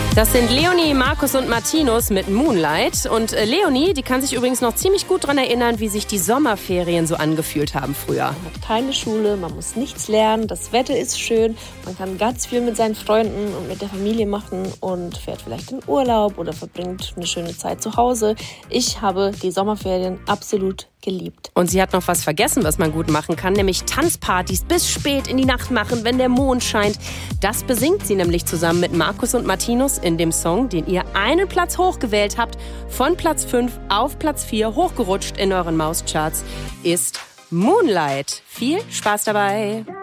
Das sind Leonie, Markus und Martinus mit Moonlight. Und Leonie, die kann sich übrigens noch ziemlich gut daran erinnern, wie sich die Sommerferien so angefühlt haben früher. Man hat keine Schule, man muss nichts lernen, das Wetter ist schön, man kann ganz viel mit seinen Freunden und mit der Familie machen und fährt vielleicht in Urlaub oder verbringt eine schöne Zeit zu Hause. Ich habe die Sommerferien absolut geliebt. Und sie hat noch was vergessen, was man gut machen kann, nämlich Tanzpartys bis spät in die Nacht machen, wenn der Mond scheint. Das besingt sie nämlich zusammen mit Markus und Martinus in dem Song, den ihr einen Platz hochgewählt habt. Von Platz 5 auf Platz 4 hochgerutscht in euren Mauscharts ist Moonlight. Viel Spaß dabei!